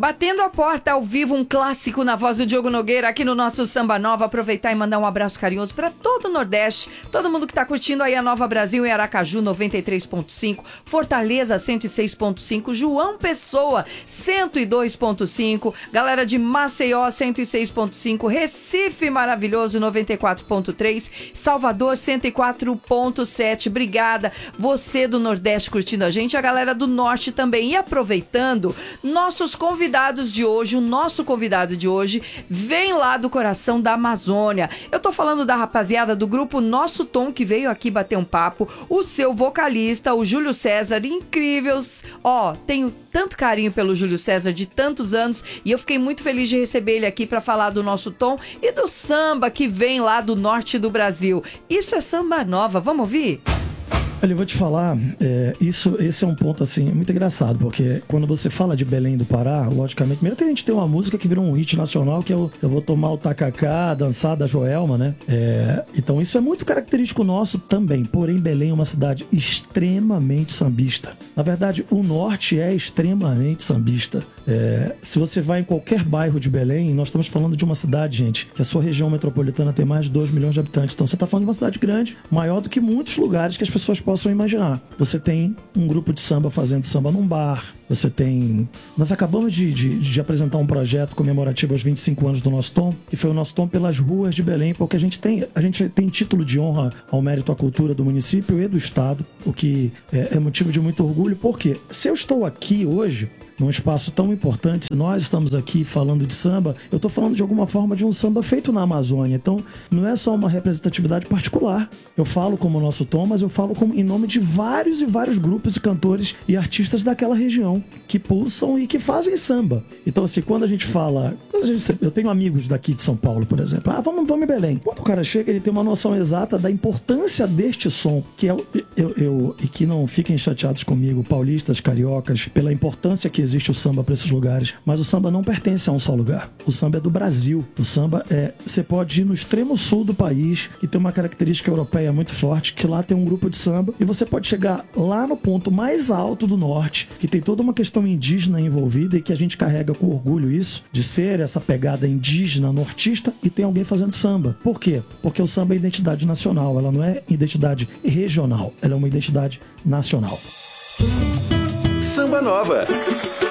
Batendo a porta ao vivo, um clássico na voz do Diogo Nogueira aqui no nosso Samba Nova. Aproveitar e mandar um abraço carinhoso para todo o Nordeste, todo mundo que tá curtindo aí a Nova Brasil em Aracaju 93.5, Fortaleza 106.5, João Pessoa 102.5, galera de Maceió 106.5, Recife maravilhoso 94.3, Salvador 104.7. Obrigada, você do Nordeste curtindo a gente, a galera do Norte também. E aproveitando, nossos convidados de hoje, o nosso convidado de hoje vem lá do coração da Amazônia. Eu tô falando da rapaziada do grupo Nosso Tom, que veio aqui bater um papo, o seu vocalista, o Júlio César, incríveis. Ó, tenho tanto carinho pelo Júlio César de tantos anos e eu fiquei muito feliz de receber ele aqui para falar do Nosso Tom e do samba que vem lá do norte do Brasil. Isso é Samba Nova, vamos ouvir? Olha, eu vou te falar, esse é um ponto assim muito engraçado, porque quando você fala de Belém do Pará, logicamente, primeiro que a gente tem uma música que virou um hit nacional, que é Eu Vou Tomar o Tacacá, dançar da Joelma, né? Então isso é muito característico nosso também, porém Belém é uma cidade extremamente sambista. Na verdade, o norte é extremamente sambista. Se você vai em qualquer bairro de Belém, nós estamos falando de uma cidade, gente, que a sua região metropolitana tem mais de 2 milhões de habitantes. Então você está falando de uma cidade grande, maior do que muitos lugares que as pessoas possam imaginar. Você tem um grupo de samba fazendo samba num bar. Você tem... Nós acabamos de apresentar um projeto comemorativo aos 25 anos do Nosso Tom, que foi o Nosso Tom pelas ruas de Belém, porque a gente tem título de honra ao mérito à cultura do município e do estado, o que é motivo de muito orgulho, porque se eu estou aqui hoje num espaço tão importante, se nós estamos aqui falando de samba, eu estou falando de alguma forma de um samba feito na Amazônia. Então, não é só uma representatividade particular. Eu falo como o Nosso Tom, mas eu falo em nome de vários e vários grupos e cantores e artistas daquela região que pulsam e que fazem samba. Então, assim, quando a gente fala... Eu tenho amigos daqui de São Paulo, por exemplo. Vamos em Belém. Quando o cara chega, ele tem uma noção exata da importância deste som, que é e que não fiquem chateados comigo, paulistas, cariocas, pela importância que existe o samba para esses lugares, mas o samba não pertence a um só lugar. O samba é do Brasil. O samba você pode ir no extremo sul do país, que tem uma característica europeia muito forte, que lá tem um grupo de samba, e você pode chegar lá no ponto mais alto do norte, que tem toda uma questão indígena envolvida e que a gente carrega com orgulho isso, de ser essa pegada indígena nortista, e tem alguém fazendo samba. Por quê? Porque o samba é identidade nacional, ela não é identidade regional, ela é uma identidade nacional. Samba Nova.